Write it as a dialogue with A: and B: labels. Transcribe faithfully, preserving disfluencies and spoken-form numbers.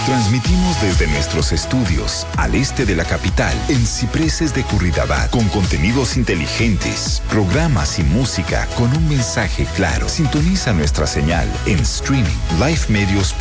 A: Transmitimos desde nuestros estudios al este de la capital, en Cipreses de Curridabat, con contenidos inteligentes, programas y música con un mensaje claro. Sintoniza nuestra señal en streaming live medios